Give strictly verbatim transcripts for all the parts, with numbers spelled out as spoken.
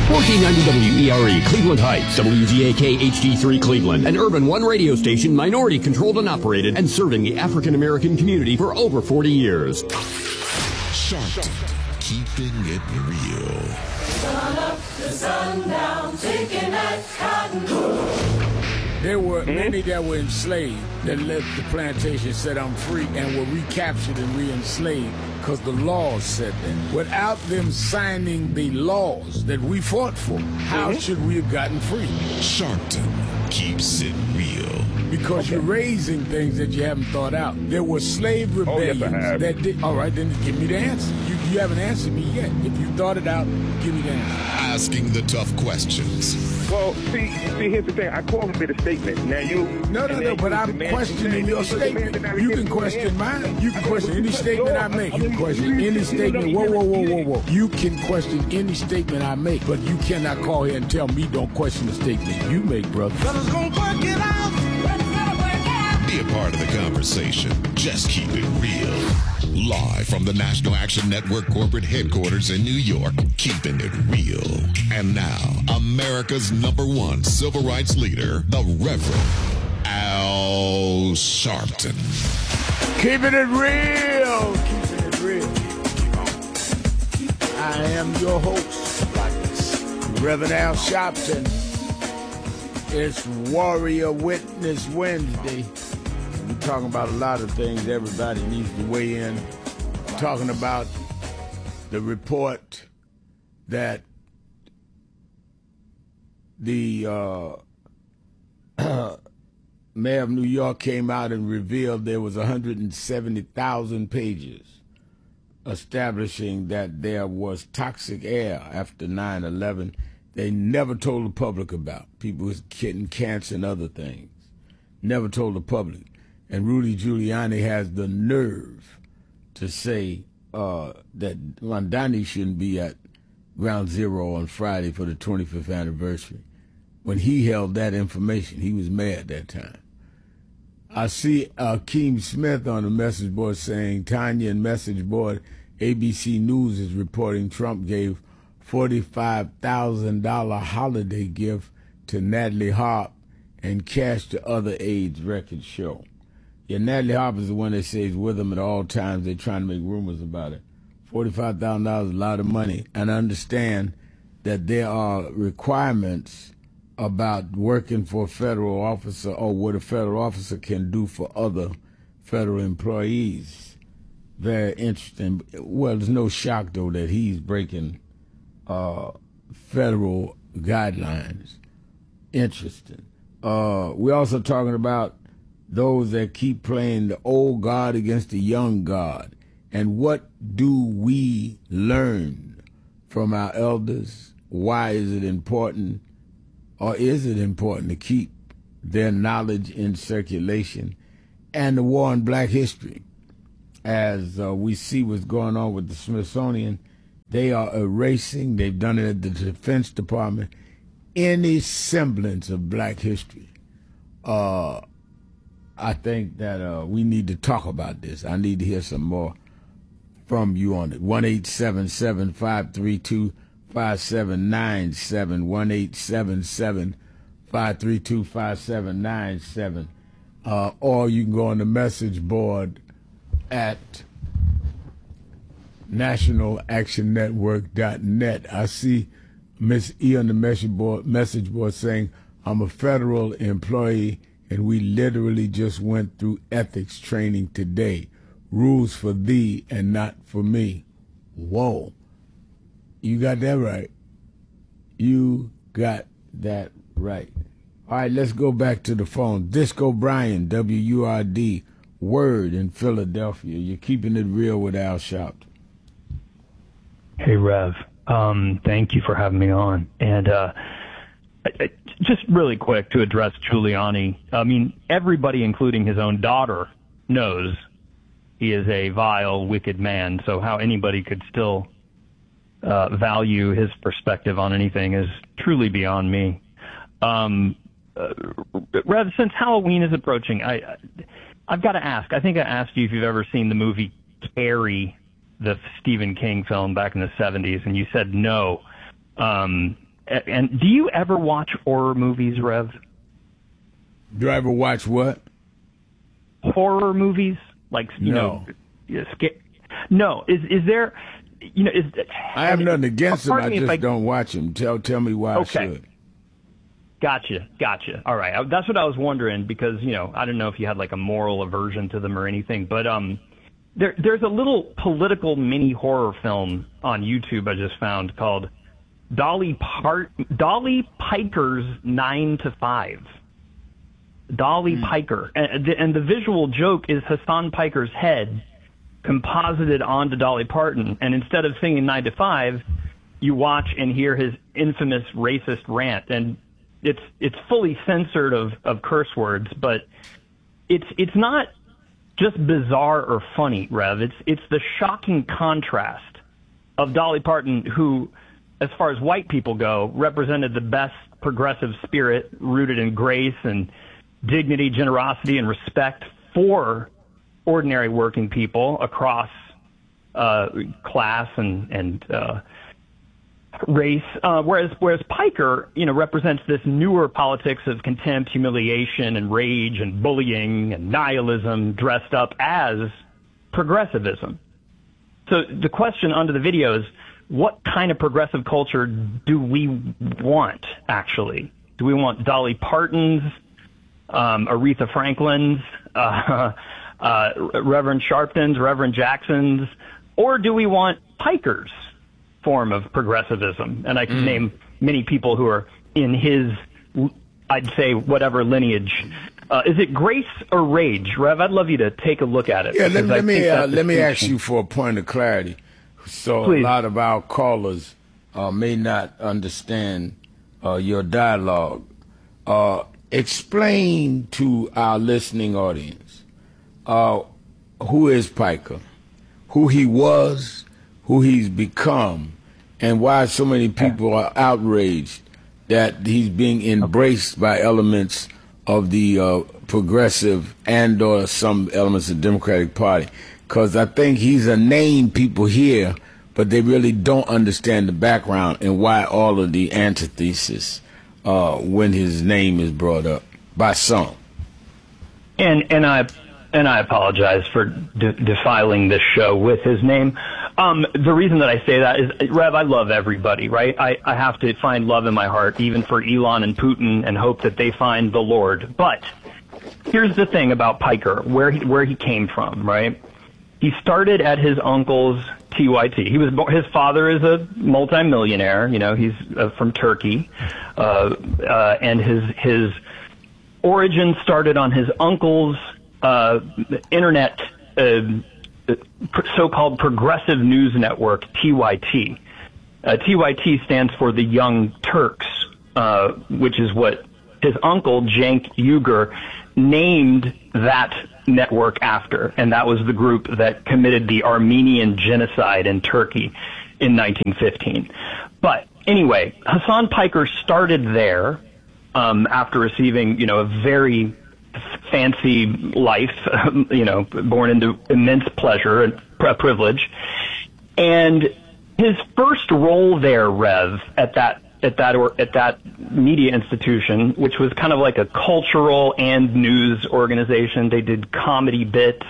fourteen ninety W E R E, Cleveland Heights, W G A K H D three Cleveland, an Urban One radio station, minority controlled and operated, and serving the African American community for over forty years. Sharpton, keeping it real. Sun up to sundown, taking that cotton. There were many that were enslaved that left the plantation, said I'm free, and were recaptured and re-enslaved because the laws said that. Without them signing the laws that we fought for, how mm-hmm. should we have gotten free? Sharpton keeps it real. Because okay. you're raising things that you haven't thought out. There were slave rebellions oh, yes, that did. All right, then give me the answer. You, you haven't answered me yet. If you thought it out, give me the answer. Asking the tough questions. Well, see, see, here's the thing. I call it a statement. Now you. No, no, no. But I'm questioning your statement. You can question mine. You can question any statement I make. You can question any statement. Whoa, whoa, whoa, whoa, whoa. You can question any statement I make, but you cannot call here and tell me don't question the statement you make, brother. Fellas gonna work it out. Be a part of the conversation. Just keep it real. Live from the National Action Network corporate headquarters in New York, keeping it real. And now, America's number one civil rights leader, the Reverend Al Sharpton. Keeping it real. Keeping it real. I am your host, Reverend Al Sharpton. It's Warrior Witness Wednesday. We're talking about a lot of things. Everybody needs to weigh in. We're talking about the report that the uh, mayor of New York came out and revealed there was one hundred seventy thousand pages establishing that there was toxic air after nine eleven. They never told the public about. People was getting cancer and other things. Never told the public. And Rudy Giuliani has the nerve to say uh, that Mondani shouldn't be at Ground Zero on Friday for the twenty-fifth anniversary. When he held that information, he was mad that time. I see Akeem Smith on the message board saying, Tanya and message board, A B C News is reporting Trump gave forty-five thousand dollars holiday gift to Natalie Harp and cash to other aides, records show. Yeah, Natalie Harp is the one that says with them at all times. They're trying to make rumors about it. forty-five thousand dollars is a lot of money. And I understand that there are requirements about working for a federal officer or what a federal officer can do for other federal employees. Very interesting. Well, there's no shock, though, that he's breaking uh, federal guidelines. Interesting. Uh, we're also talking about those that keep playing the old God against the young God. And what do we learn from our elders? Why is it important, or is it important to keep their knowledge in circulation? And the war on black history. As uh, we see what's going on with the Smithsonian, they are erasing, they've done it at the Defense Department, any semblance of black history. Uh, I think that uh, we need to talk about this. I need to hear some more from you on it. one eight seven seven, five three two, five seven nine seven, one eight seven seven, five three two, five seven nine seven. Uh, or you can go on the message board at national action network dot net. I see Miss E on the message board, message board saying, I'm a federal employee and we literally just went through ethics training today. Rules for thee and not for me. Whoa. You got that right. You got that right. All right, let's go back to the phone. Disco Brian, W U R D, Word in Philadelphia. You're keeping it real with Al Sharpton. Hey, Rev. Um, thank you for having me on. And uh, I, I, just really quick to address Giuliani. I mean, everybody, including his own daughter, knows he is a vile, wicked man. So how anybody could still uh, value his perspective on anything is truly beyond me. Um, uh, Rev, since Halloween is approaching, I, I, I've got to ask. I think I asked you if you've ever seen the movie Carrie, the Stephen King film back in the seventies, and you said no. Um, and do you ever watch horror movies, Rev? Do I ever watch what? Horror movies, like you no. know, sca- no. Is is there? You know, is I have nothing against them. I just I, don't watch them. Tell tell me why okay. I should. Gotcha, gotcha. All right, I, that's what I was wondering because you know I don't know if you had like a moral aversion to them or anything, but um, there there's a little political mini horror film on YouTube I just found called Dolly Part Dolly Piker's Nine to Five. Dolly mm. Piker, and the, and the visual joke is Hassan Piker's head composited onto Dolly Parton, and instead of singing Nine to Five, you watch and hear his infamous racist rant, and it's it's fully censored of, of curse words, but it's it's not just bizarre or funny, Rev. It's it's the shocking contrast of Dolly Parton, who, as far as white people go, represented the best progressive spirit rooted in grace and dignity, generosity, and respect for ordinary working people across uh, class and and uh, race. Uh, whereas whereas Piker, you know, represents this newer politics of contempt, humiliation, and rage, and bullying, and nihilism, dressed up as progressivism. So the question under the video is, what kind of progressive culture do we want, actually? Do we want Dolly Parton's, um, Aretha Franklin's, uh, uh, Reverend Sharpton's, Reverend Jackson's, or do we want Piker's form of progressivism? And I can mm. name many people who are in his, I'd say, whatever lineage. Uh, is it grace or rage? Rev, I'd love you to take a look at it. Yeah, let, let me uh, let me ask you for a point of clarity. So Please. A lot of our callers uh, may not understand uh, your dialogue. Uh, explain to our listening audience uh, who is Piker, who he was, who he's become, and why so many people are outraged that he's being embraced by elements of the uh, progressive and or some elements of the Democratic Party. Because I think he's a name people hear, but they really don't understand the background and why all of the antithesis uh, when his name is brought up by some. And and I and I apologize for de- defiling this show with his name. Um, the reason that I say that is, Rev, I love everybody, right? I, I have to find love in my heart, even for Elon and Putin, and hope that they find the Lord. But here's the thing about Piker, where he, where he came from, right? He started at his uncle's T Y T. He was his father is a multimillionaire. You know, he's uh, from Turkey, uh, uh, and his his origin started on his uncle's uh, internet uh, so-called progressive news network, T Y T. Uh, T Y T stands for the Young Turks, uh, which is what his uncle Cenk Uygur named that network after, and that was the group that committed the Armenian genocide in Turkey in nineteen fifteen. But anyway, Hassan Piker started there um, after receiving, you know, a very fancy life, you know, born into immense pleasure and privilege. And his first role there, Rev, at that at that or at that media institution, which was kind of like a cultural and news organization. They did comedy bits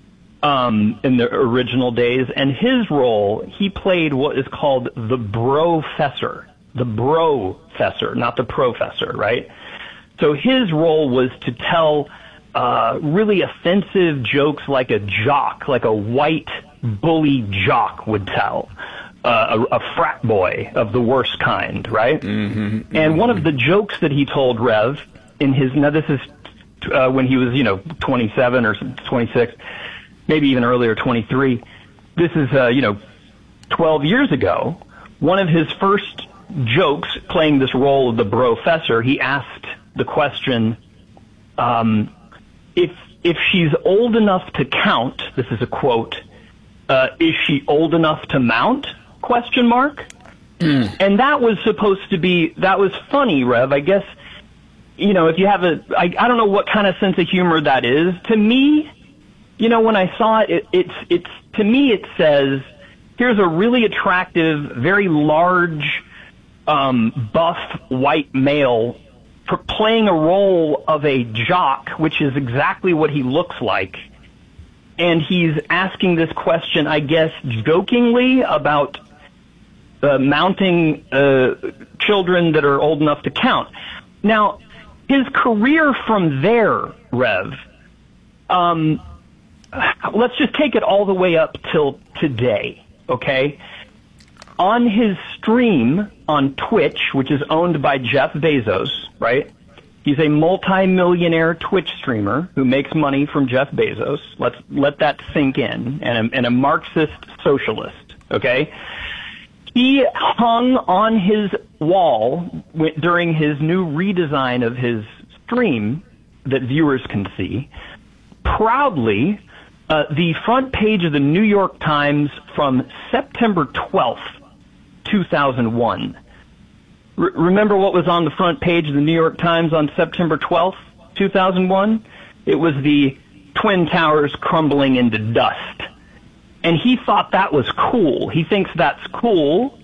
um, in the original days, and his role, he played what is called the brofessor, the brofessor, not the professor, right? So his role was to tell uh, really offensive jokes like a jock, like a white bully jock would tell. Uh, a, a frat boy of the worst kind, right? Mm-hmm, mm-hmm. And one of the jokes that he told, Rev, in his, now this is uh, when he was, you know, twenty-seven or twenty-six, maybe even earlier, twenty-three. This is, uh, you know, twelve years ago. One of his first jokes, playing this role of the brofessor, he asked the question, um, if if she's old enough to count, this is a quote, uh, is she old enough to mount? Question mark. Mm. And that was supposed to be, that was funny, Rev. I guess, you know, if you have a, I, I don't know what kind of sense of humor that is. To me, you know, when I saw it, it it's, it's, to me it says, here's a really attractive, very large, um, buff white male for playing a role of a jock, which is exactly what he looks like. And he's asking this question, I guess, jokingly about uh, mounting uh, children that are old enough to count. Now, his career from there, Rev, um, let's just take it all the way up till today, okay? On his stream on Twitch, which is owned by Jeff Bezos, right? He's a multi-millionaire Twitch streamer who makes money from Jeff Bezos. Let's let that sink in. And a, and a Marxist socialist, okay? He hung on his wall w- during his new redesign of his stream that viewers can see, proudly, uh, the front page of the New York Times from September twelfth, two thousand one. R- remember what was on the front page of the New York Times on September twelfth, two thousand one? It was the Twin Towers crumbling into dust. And he thought that was cool. He thinks that's cool.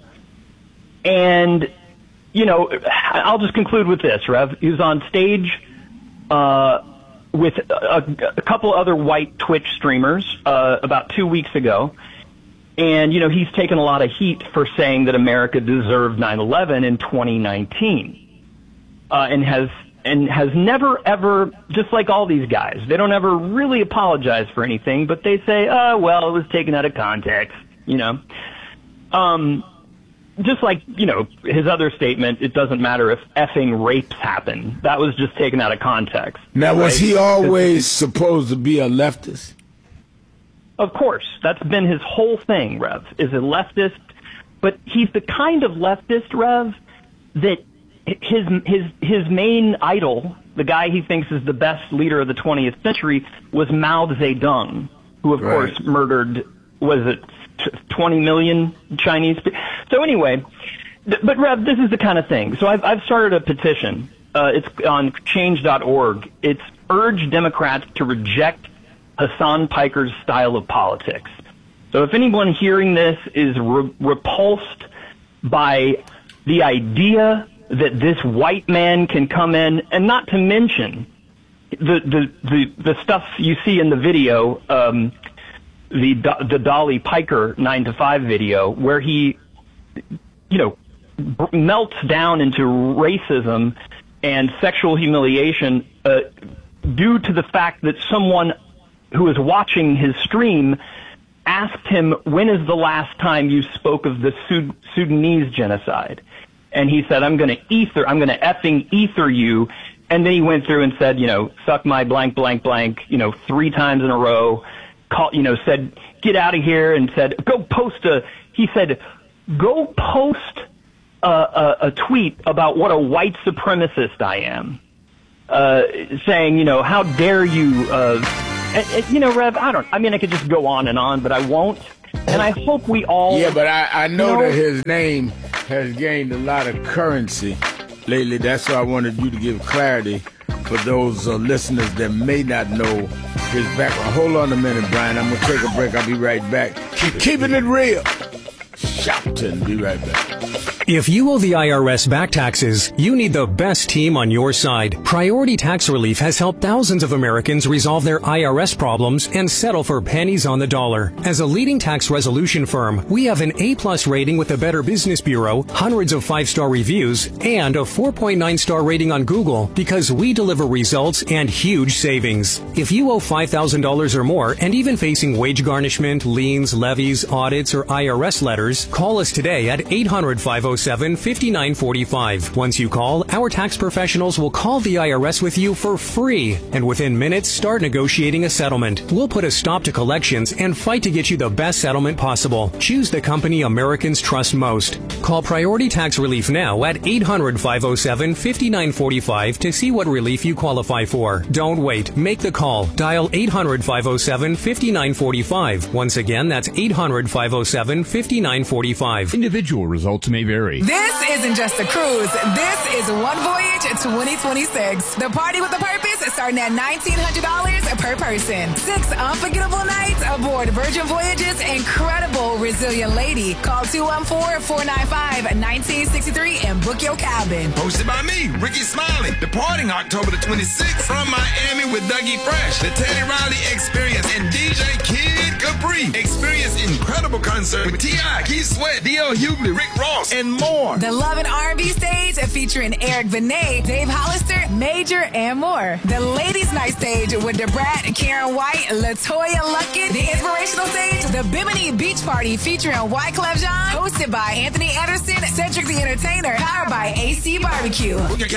And, you know, I'll just conclude with this, Rev. He was on stage uh, with a, a couple other white Twitch streamers uh, about two weeks ago. And, you know, he's taken a lot of heat for saying that America deserved nine eleven in twenty nineteen. Uh, and has and has never, ever, just like all these guys, they don't ever really apologize for anything, but they say, oh, well, it was taken out of context, you know. Um, just like, you know, his other statement, it doesn't matter if effing rapes happen. That was just taken out of context. Now, was right? he always supposed to be a leftist? Of course. That's been his whole thing, Rev, is a leftist. But he's the kind of leftist, Rev, that his his his main idol, the guy he thinks is the best leader of the twentieth century, was Mao Zedong, who, of Right. course, murdered, was it twenty million Chinese people? So anyway, th- but Rev, this is the kind of thing. So I've, I've started a petition. Uh, it's on change dot org. It's urge Democrats to reject Hassan Piker's style of politics. So if anyone hearing this is re- repulsed by the idea that this white man can come in, and not to mention the the the, the stuff you see in the video, um, the the Dolly Piker nine to five video, where he, you know, b- melts down into racism and sexual humiliation uh, due to the fact that someone who was watching his stream asked him, when is the last time you spoke of the Sud- Sudanese genocide? And he said, I'm going to ether, I'm going to effing ether you. And then he went through and said, you know, suck my blank, blank, blank, you know, three times in a row, call, you know, said, get out of here, and said, go post a, he said, go post a, a, a tweet about what a white supremacist I am. Uh, saying, you know, how dare you, uh, and, and, you know, Rev, I don't, I mean, I could just go on and on, but I won't. And I hope we all... Yeah, but I, I know, you know that his name has gained a lot of currency lately. That's why I wanted you to give clarity for those uh, listeners that may not know his background. Hold on a minute, Brian. I'm going to take a break. I'll be right back. Keep keeping it real. Shopton. Be right back. If you owe the I R S back taxes, you need the best team on your side. Priority Tax Relief has helped thousands of Americans resolve their I R S problems and settle for pennies on the dollar. As a leading tax resolution firm, we have an A-plus rating with the Better Business Bureau, hundreds of five-star reviews, and a four point nine star rating on Google because we deliver results and huge savings. If you owe five thousand dollars or more and even facing wage garnishment, liens, levies, audits, or I R S letters, call us today at eight hundred, five oh seven, five nine four five. Once you call, our tax professionals will call the I R S with you for free, and within minutes start negotiating a settlement. We'll put a stop to collections and fight to get you the best settlement possible. Choose the company Americans trust most. Call Priority Tax Relief now at eight hundred, five oh seven, five nine four five to see what relief you qualify for. Don't wait. Make the call. Dial eight hundred, five oh seven, five nine four five. Once again, that's eight hundred, five oh seven, five nine four five. Individual results may vary Perry. This isn't just a cruise. This is One Voyage twenty twenty-six. The party with a purpose starting at nineteen hundred dollars per person. Six unforgettable nights aboard Virgin Voyage's incredible Resilient Lady. Call two one four, four nine five, one nine six three and book your cabin. Hosted by me, Ricky Smiley. Departing October the twenty-sixth from Miami with Dougie Fresh, the Teddy Riley Experience, and D J Kid Capri. Experience incredible concert with T I, Keith Sweat, D L Hughley, Rick Ross, and more. The Love and R and B stage featuring Eric Benet, Dave Hollister, Major, and more. The Ladies Night stage with DeBrat, Karen White, LaToya Luckett. The Inspirational stage, the Bimini Beach Party featuring Wyclef Jean, hosted by Anthony Anderson, Cedric the Entertainer, powered by A C Barbecue.